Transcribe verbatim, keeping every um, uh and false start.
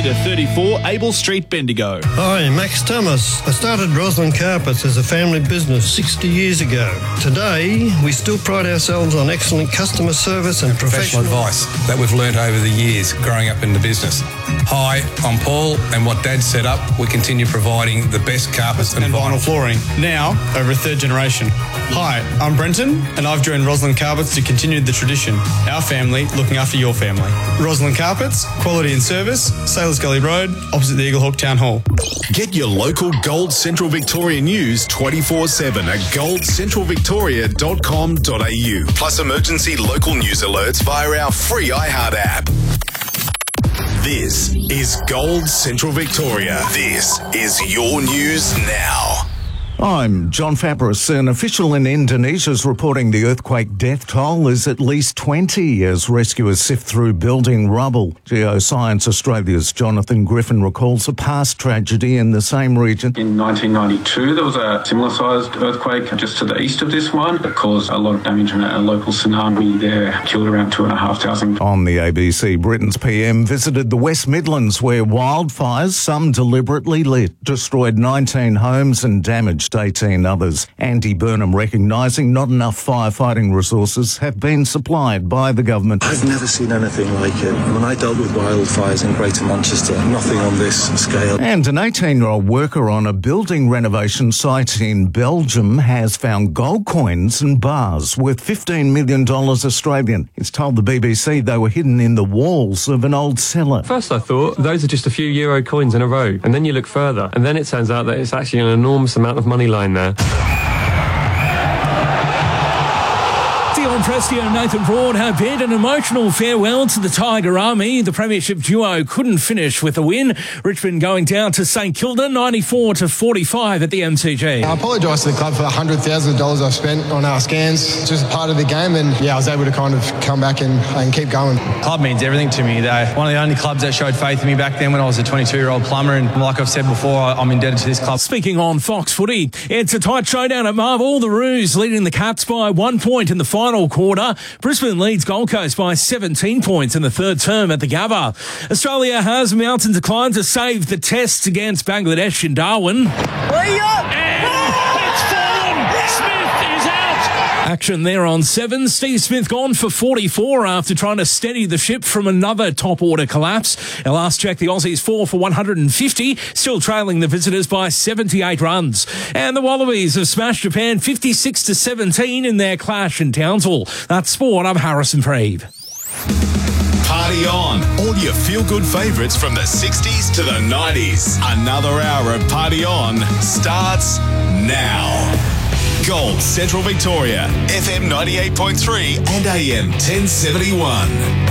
to thirty-four Abel Street, Bendigo. Hi, Max Thomas. I started Roslyn Carpets as a family business sixty years ago. Today, we still pride ourselves on excellent customer service and professional, professional advice that we've learnt over the years growing up in the business. Hi, I'm Paul, and what Dad set up, we continue providing the best carpets and, and vinyl flooring, now over a third generation. Hi, I'm Brenton, and I've joined Roslyn Carpets to continue the tradition. Our family looking after your family. Roslyn Carpets, quality and service, Sailors Gully Road, opposite the Eaglehawk Town Hall. Get your local Gold Central Victoria news twenty-four seven at gold central victoria dot com dot a u. Plus emergency local news alerts via our free iHeart app. This is Gold Central Victoria. This is your news now. I'm John Fabris. An official in Indonesia is reporting the earthquake death toll is at least twenty as rescuers sift through building rubble. Geoscience Australia's Jonathan Griffin recalls a past tragedy in the same region. In nineteen ninety-two, there was a similar-sized earthquake just to the east of this one that caused a lot of damage, and a local tsunami there killed around two and a half thousand. On the A B C, Britain's P M visited the West Midlands where wildfires, some deliberately lit, destroyed nineteen homes and damaged eighteen others. Andy Burnham recognising not enough firefighting resources have been supplied by the government. I've never seen anything like it. When I dealt with wildfires in Greater Manchester, nothing on this scale. And an eighteen-year-old worker on a building renovation site in Belgium has found gold coins and bars worth fifteen million dollars Australian. He's told the B B C they were hidden in the walls of an old cellar. First I thought those are just a few euro coins in a row, and then you look further, and then it turns out that it's actually an enormous amount of money line there. Dion Prestia and Nathan Broad have bid an emotional farewell to the Tiger Army. The premiership duo couldn't finish with a win. Richmond going down to St Kilda, ninety-four to forty-five at the M C G. I apologise to the club for one hundred thousand dollars I've spent on our scans. It's just part of the game, and yeah, I was able to kind of come back and, and keep going. Club means everything to me. They're one of the only clubs that showed faith in me back then when I was a twenty-two-year-old plumber, and like I've said before, I'm indebted to this club. Speaking on Fox Footy, it's a tight showdown at Marvel. The Roos leading the Cats by one point in the final quarter. Brisbane leads Gold Coast by seventeen points in the third term at the Gabba. Australia has mountain to climb to save the test against Bangladesh in Darwin. Action there on seven. Steve Smith gone for forty-four after trying to steady the ship from another top-order collapse. Our last check, the Aussies four for one hundred fifty, still trailing the visitors by seventy-eight runs. And the Wallabies have smashed Japan fifty-six to seventeen in their clash in Townsville. That's sport. I'm Harrison Preeb. Party on. All your feel-good favourites from the sixties to the nineties. Another hour of Party On starts now. Gold Central Victoria, F M ninety-eight point three and A M ten seventy-one.